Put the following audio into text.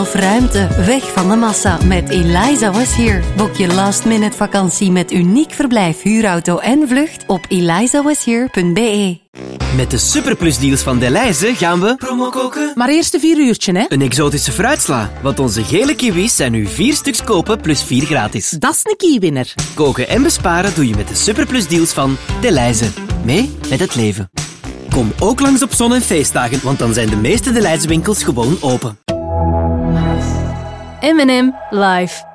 Of ruimte, weg van de massa met Eliza Was Here. Boek je last-minute vakantie met uniek verblijf, huurauto en vlucht op elizawashere.be. Met de superplusdeals van Delhaize gaan we promo koken. Maar eerst de 4 uurtje, hè? Een exotische fruitsla, want onze gele kiwis zijn nu 4 stuks kopen plus 4 gratis. Dat is een keywinner. Koken en besparen doe je met de superplusdeals van Delhaize. Mee met het leven. Kom ook langs op zon- en feestdagen, want dan zijn de meeste Delhaize winkels gewoon open. M&M live.